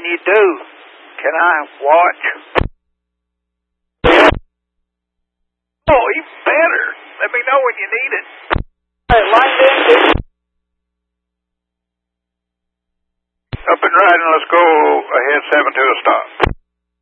you do, can I watch? Oh, even better. Let me know when you need it. All right, lined in.